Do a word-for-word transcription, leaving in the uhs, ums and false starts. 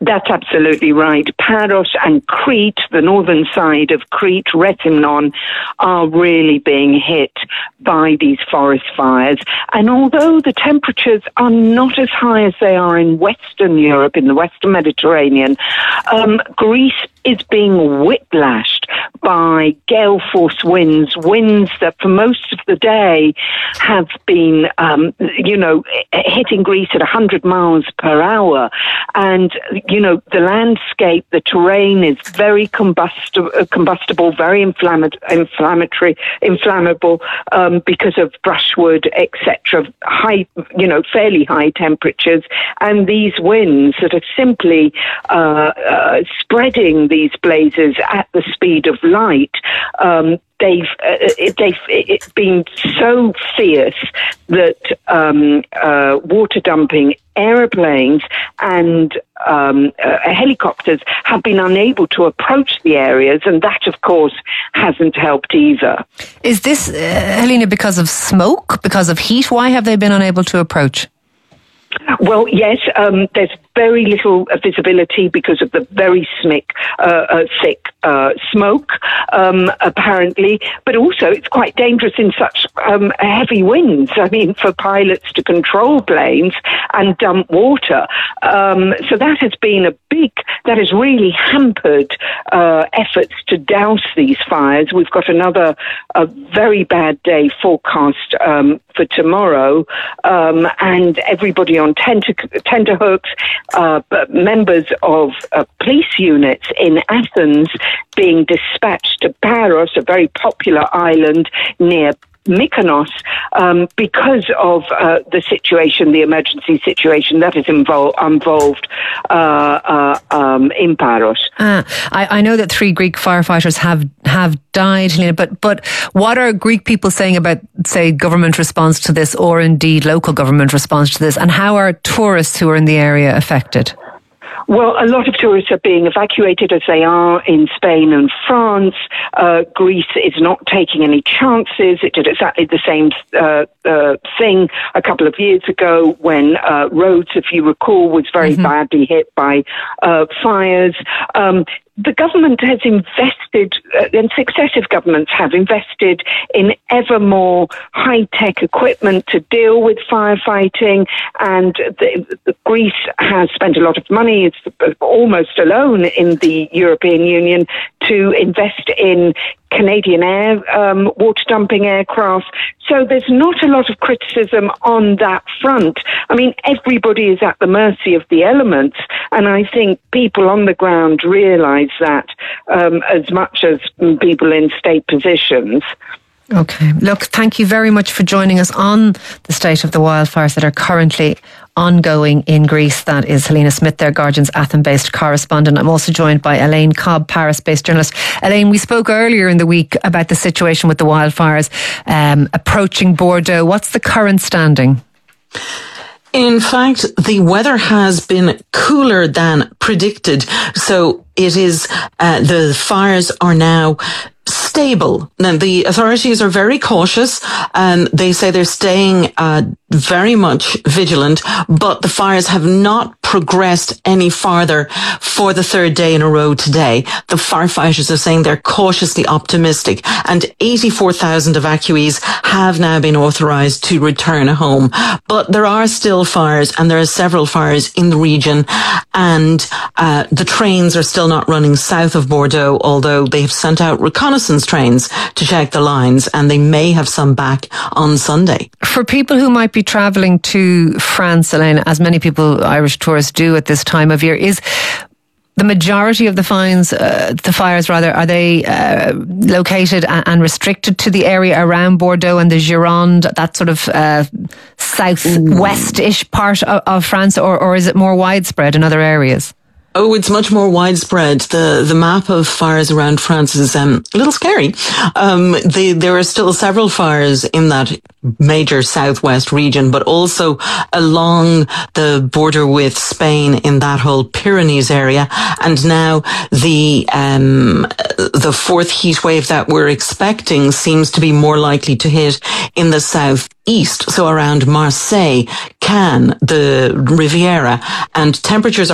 That's absolutely right. Paros and Crete, the northern side of Crete, Rethymnon, are really being hit by these forest fires. And although the temperatures are not as high as they are in Western Europe, in the Western Mediterranean, um, Greece is being whiplashed by gale force winds, winds that for most of the day have been, um, you know, hitting Greece at one hundred miles per hour. And, you know, the landscape, the terrain is very combustible, combustible very inflammatory, inflammatory inflammable um, because of brushwood, et cetera, high, you know, fairly high temperatures. And these winds that are simply uh, uh, spreading these blazes at the speed of light, um, they've uh, they've it's been so fierce that um, uh, water dumping aeroplanes and um, uh, helicopters have been unable to approach the areas, and that, of course, hasn't helped either. Is this, uh, Helena, because of smoke, because of heat? Why have they been unable to approach? Well, yes, um, there's very little visibility because of the very thick, uh, uh, thick uh, smoke, um, apparently. But also, it's quite dangerous in such um, heavy winds. I mean, for pilots to control planes and dump water. Um, so that has been a big, that has really hampered uh, efforts to douse these fires. We've got another a very bad day forecast um, for tomorrow, um, and everybody on tenter, tenterhooks, uh, members of uh, police units in Athens being dispatched to Paros, a very popular island near Mykonos, um, because of uh, the situation, the emergency situation that is invol- involved uh, uh, um, in Paros. Uh, I, I know that three Greek firefighters have have died, Helena, but but what are Greek people saying about, say, government response to this, or indeed local government response to this, and how are tourists who are in the area affected? Well, a lot of tourists are being evacuated, as they are in Spain and France. Uh, Greece is not taking any chances. It did exactly the same uh, uh, thing a couple of years ago when uh, Rhodes, if you recall, was very mm-hmm. badly hit by uh, fires. Um, The government has invested, uh, and successive governments have invested in ever more high-tech equipment to deal with firefighting, and the, the Greece has spent a lot of money, it's almost alone in the European Union, to invest in Canadian air um, water dumping aircraft. So there's not a lot of criticism on that front. I mean, everybody is at the mercy of the elements, and I think people on the ground realise that um, as much as people in state positions. Okay. Look, thank you very much for joining us on the state of the wildfires that are currently ongoing in Greece. That is Helena Smith, their Guardian's Athens-based correspondent. I'm also joined by Elaine Cobb, Paris-based journalist. Elaine, we spoke earlier in the week about the situation with the wildfires um, approaching Bordeaux. What's the current standing? In fact, the weather has been cooler than predicted. So it is, uh, the fires are now stable. Now, the authorities are very cautious, and they say they're staying uh, very much vigilant, but the fires have not progressed any farther for the third day in a row today. The firefighters are saying they're cautiously optimistic, and eighty-four thousand evacuees have now been authorized to return home. But there are still fires, and there are several fires in the region, and uh, the trains are still not running south of Bordeaux, although they've sent out reconnaissance trains to check the lines, and they may have some back on Sunday. For people who might be travelling to France, Elaine, as many people, Irish tourists, do at this time of year, is the majority of the fines, uh, the fires rather, are they uh, located and restricted to the area around Bordeaux and the Gironde, that sort of uh, southwest-ish part of, of France, or, or is it more widespread in other areas? Oh, it's much more widespread. The the map of fires around France is um, a little scary. Um, the, there are still several fires in that major southwest region, but also along the border with Spain in that whole Pyrenees area. And now the um, the fourth heat wave that we're expecting seems to be more likely to hit in the southeast, so around Marseille, Cannes, the Riviera, and temperatures